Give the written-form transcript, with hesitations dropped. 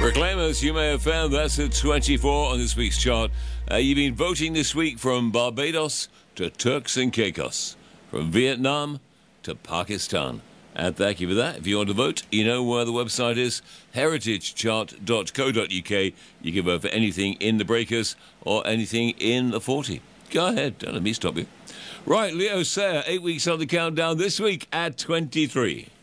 Reclaimers, you may have found that's at 24 on this week's chart. You've been voting this week from Barbados to Turks and Caicos, from Vietnam to Pakistan. And thank you for that. If you want to vote, you know where the website is, heritagechart.co.uk. You can vote for anything in the breakers or anything in the 40. Go ahead, don't let me stop you. Right, Leo Sayer, 8 weeks on the countdown this week at 23.